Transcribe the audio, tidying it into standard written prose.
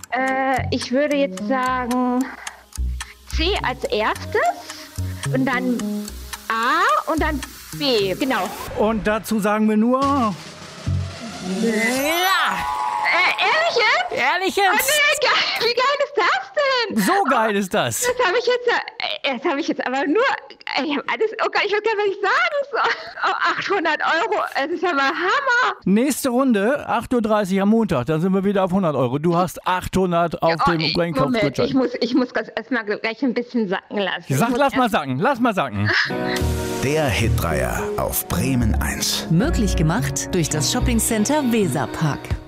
Ich würde jetzt sagen C als erstes und dann A und dann B, genau. Und dazu sagen wir nur... Ja! Ehrlich jetzt? Ehrlich Oh, jetzt? nee, geil. Wie geil ist das denn? So geil ist das. Das habe ich jetzt aber nur, ich habe alles, oh Gott, ich weiß gar nicht, was ich sagen soll. Oh, 800 Euro, das ist ja mal Hammer. Nächste Runde, 8.30 Uhr am Montag, dann sind wir wieder auf 100 Euro. Du hast 800 auf dem Einkaufsgutschein. Ich muss das erstmal gleich ein bisschen sacken lassen. Lass mal sacken. Der Hitdreier auf Bremen 1. Möglich gemacht durch das Shoppingcenter Weserpark.